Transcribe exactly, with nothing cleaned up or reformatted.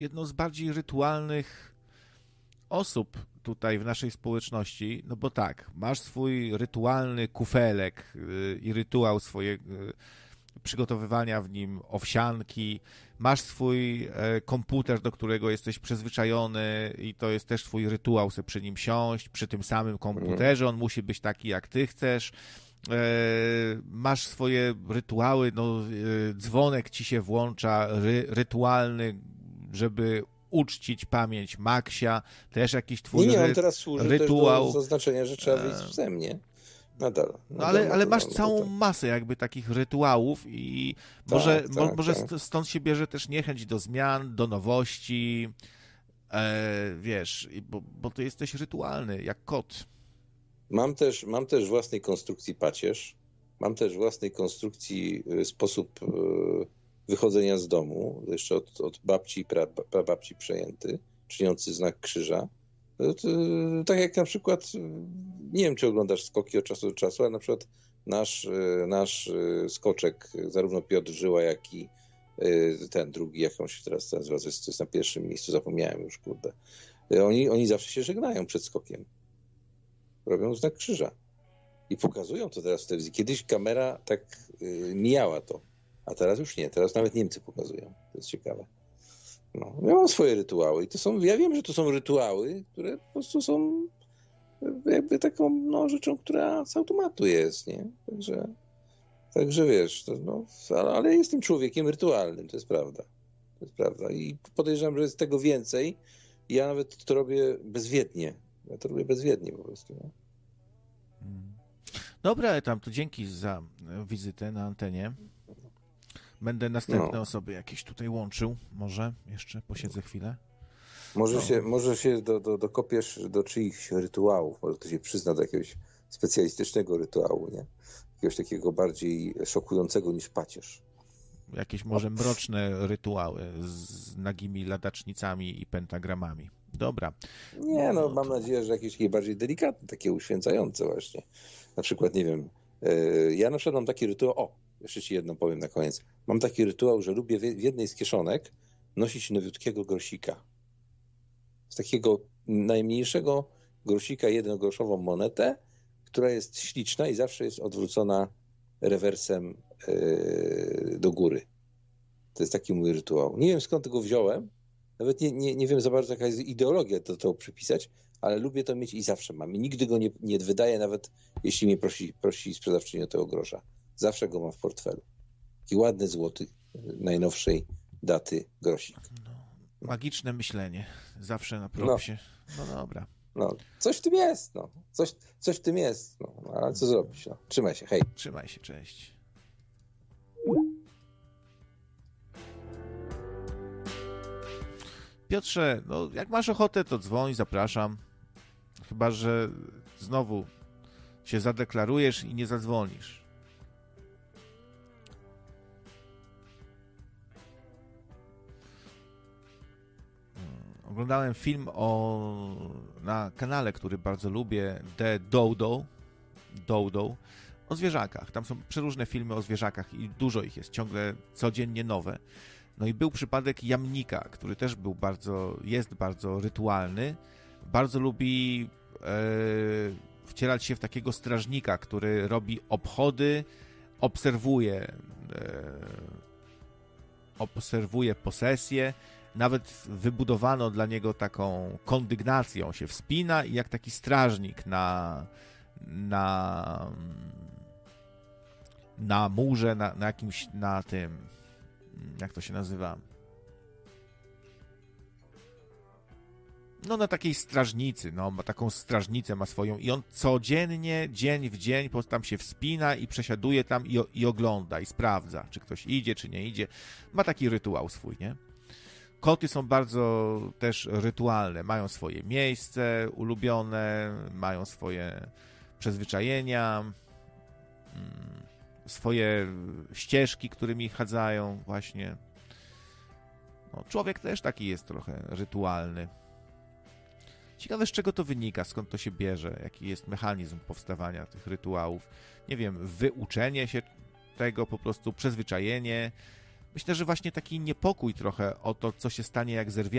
jedną z bardziej rytualnych osób tutaj w naszej społeczności, no bo tak, masz swój rytualny kufelek yy, i rytuał swojego yy, przygotowywania w nim owsianki, masz swój e, komputer, do którego jesteś przyzwyczajony i to jest też twój rytuał, sobie przy nim siąść, przy tym samym komputerze, on musi być taki, jak ty chcesz. E, masz swoje rytuały, no, e, dzwonek ci się włącza, ry, rytualny, żeby uczcić pamięć Maksia, też jakiś twój nie, nie, ry, on teraz służy rytuał. też do zaznaczenia, że trzeba wyjść w ze mnie. Nadal. nadal No ale, ale masz nadal, całą tak. masę jakby takich rytuałów i może, tak, mo, tak, może tak. stąd się bierze też niechęć do zmian, do nowości, e, wiesz, bo, bo ty jesteś rytualny, jak kot. Mam też, mam też własnej konstrukcji pacierz, mam też własnej konstrukcji y, sposób y, wychodzenia z domu, jeszcze od, od babci i pra, prababci przejęty, czyniący znak krzyża. To, to, tak jak na przykład, nie wiem, czy oglądasz skoki od czasu do czasu, ale na przykład nasz, nasz skoczek, zarówno Piotr Żyła, jak i ten drugi, jak on się teraz nazywa, to jest, to jest na pierwszym miejscu, zapomniałem już, kurde. Oni, oni zawsze się żegnają przed skokiem. Robią znak krzyża. I pokazują to teraz w telewizji. Kiedyś kamera tak y, mijała to, a teraz już nie. Teraz nawet Niemcy pokazują. To jest ciekawe. No, ja mam swoje rytuały i to są, ja wiem, że to są rytuały, które po prostu są jakby taką no, rzeczą, która z automatu jest, nie? Także, także wiesz, to, no, ale, ale jestem człowiekiem rytualnym, to jest prawda. To jest prawda i podejrzewam, że jest tego więcej i ja nawet to robię bezwiednie. Ja to robię bezwiednie po prostu, nie? Dobra, tam to dzięki za wizytę na antenie. Będę następne No. osoby jakieś tutaj łączył. Może jeszcze posiedzę chwilę. Może No. się, może się do, do, dokopiesz do czyichś rytuałów, może to się przyzna do jakiegoś specjalistycznego rytuału, nie? Jakiegoś takiego bardziej szokującego niż pacierz. Jakieś może mroczne rytuały z nagimi ladacznicami i pentagramami. Dobra. Nie, no mam nadzieję, że jakieś takie bardziej delikatne, takie uświęcające właśnie. Na przykład, nie wiem, yy, ja na przykład mam taki rytuał, o, jeszcze ci jedno powiem na koniec. Mam taki rytuał, że lubię w jednej z kieszonek nosić nowiutkiego grosika. Z takiego najmniejszego grosika, jednogroszową monetę, która jest śliczna i zawsze jest odwrócona rewersem yy, do góry. To jest taki mój rytuał. Nie wiem, skąd tego wziąłem. Nawet nie, nie, nie wiem za bardzo, jaka jest ideologia do tego przypisać, ale lubię to mieć i zawsze mam. I nigdy go nie, nie wydaję, nawet jeśli mnie prosi, prosi sprzedawczyni o tego grosza. Zawsze go mam w portfelu. Taki ładny, złoty, najnowszej daty grosik. No, magiczne myślenie. Zawsze na propsie. No, no dobra. No, coś w tym jest, no. Coś, coś w tym jest, no. Ale co zrobić, no. Trzymaj się, hej. Trzymaj się, cześć. Piotrze, no jak masz ochotę, to dzwoń, zapraszam. Chyba że znowu się zadeklarujesz i nie zadzwonisz. Oglądałem film o, na kanale, który bardzo lubię, The Dodo, Dodo, o zwierzakach. Tam są przeróżne filmy o zwierzakach i dużo ich jest, ciągle codziennie nowe. No i był przypadek jamnika, który też był bardzo, jest bardzo rytualny. Bardzo lubi e, wcielać się w takiego strażnika, który robi obchody, obserwuje, e, obserwuje posesję. Nawet wybudowano dla niego taką kondygnację. On się wspina i jak taki strażnik na, na, na murze, na, na jakimś, na tym, jak to się nazywa? No na takiej strażnicy, no ma taką strażnicę, ma swoją i on codziennie, dzień w dzień po prostu tam się wspina i przesiaduje tam i, i ogląda i sprawdza, czy ktoś idzie, czy nie idzie. Ma taki rytuał swój, nie? Koty są bardzo też rytualne, mają swoje miejsce ulubione, mają swoje przyzwyczajenia, swoje ścieżki, którymi chadzają właśnie. No, człowiek też taki jest trochę rytualny. Ciekawe, z czego to wynika, skąd to się bierze, jaki jest mechanizm powstawania tych rytuałów. Nie wiem, wyuczenie się tego, po prostu przyzwyczajenie. Myślę, że właśnie taki niepokój trochę o to, co się stanie, jak zerwiemy